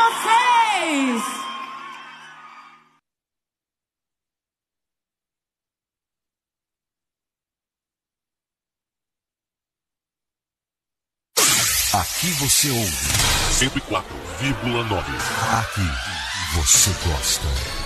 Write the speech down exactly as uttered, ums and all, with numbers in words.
vocês! Aqui você ouve cento e quatro vírgula nove. Aqui você gosta.